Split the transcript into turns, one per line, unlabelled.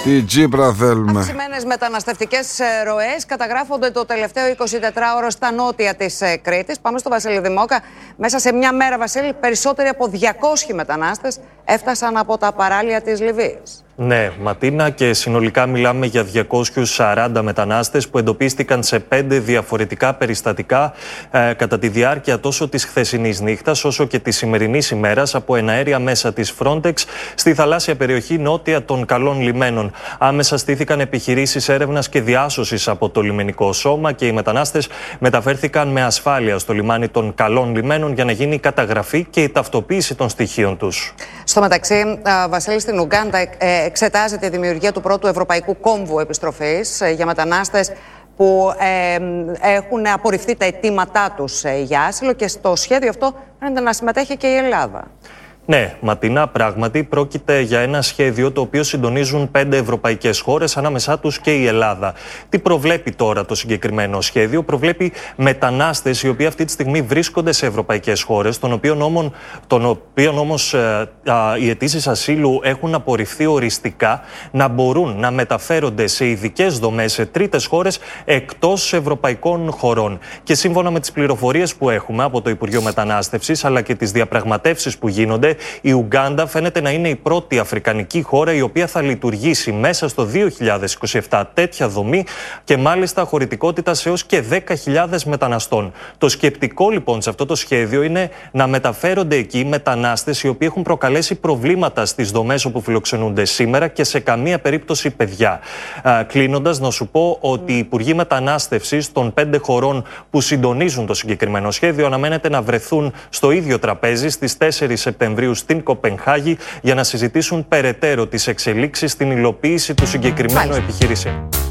Τι Τσίπρα θέλουμε.
Αυξημένες μεταναστευτικές ροές καταγράφονται το τελευταίο 24ωρο στα νότια της Κρήτης. Πάμε στο Βασίλη Δημόκα. Μέσα σε μια μέρα, Βασίλη, περισσότεροι από 200 μετανάστες έφτασαν από τα παράλια της Λιβύης.
Ναι, Ματίνα, και συνολικά μιλάμε για 240 μετανάστες που εντοπίστηκαν σε 5 διαφορετικά περιστατικά κατά τη διάρκεια τόσο της χθεσινής νύχτας όσο και της σημερινής ημέρας από εναέρια μέσα της Frontex στη θαλάσσια περιοχή νότια των Καλών Λιμένων. Άμεσα στήθηκαν επιχειρήσεις έρευνας και διάσωσης από το λιμενικό σώμα και οι μετανάστες μεταφέρθηκαν με ασφάλεια στο λιμάνι των Καλών Λιμένων για να γίνει η καταγραφή και η ταυτοποίηση των στοιχείων τους.
Στο μεταξύ, Βασίλη, στην Ουγκάντα εξετάζεται η δημιουργία του πρώτου ευρωπαϊκού κόμβου επιστροφής για μετανάστες που έχουν απορριφθεί τα αιτήματά τους για άσυλο, και στο σχέδιο αυτό φαίνεται να συμμετέχει και η Ελλάδα.
Ναι, Ματίνα, πράγματι πρόκειται για ένα σχέδιο το οποίο συντονίζουν 5 ευρωπαϊκές χώρες, ανάμεσά τους και η Ελλάδα. Τι προβλέπει τώρα το συγκεκριμένο σχέδιο? Προβλέπει μετανάστες οι οποίοι αυτή τη στιγμή βρίσκονται σε ευρωπαϊκές χώρες, των οποίων όμως οι αιτήσεις ασύλου έχουν απορριφθεί οριστικά, να μπορούν να μεταφέρονται σε ειδικές δομές σε τρίτες χώρες εκτός ευρωπαϊκών χωρών. Και σύμφωνα με τις πληροφορίες που έχουμε από το Υπουργείο Μετανάστευσης αλλά και τις διαπραγματεύσεις που γίνονται, η Ουγκάντα φαίνεται να είναι η πρώτη αφρικανική χώρα η οποία θα λειτουργήσει μέσα στο 2027 τέτοια δομή και μάλιστα χωρητικότητας έως και 10.000 μεταναστών. Το σκεπτικό λοιπόν σε αυτό το σχέδιο είναι να μεταφέρονται εκεί μετανάστες οι οποίοι έχουν προκαλέσει προβλήματα στις δομές όπου φιλοξενούνται σήμερα και σε καμία περίπτωση παιδιά. Κλείνοντας, να σου πω ότι οι Υπουργοί Μετανάστευσης των 5 χωρών που συντονίζουν το συγκεκριμένο σχέδιο αναμένεται να βρεθούν στο ίδιο τραπέζι στις 4 Σεπτεμβρίου στην Κοπενχάγη για να συζητήσουν περαιτέρω τις εξελίξεις στην υλοποίηση του συγκεκριμένου επιχείρησης.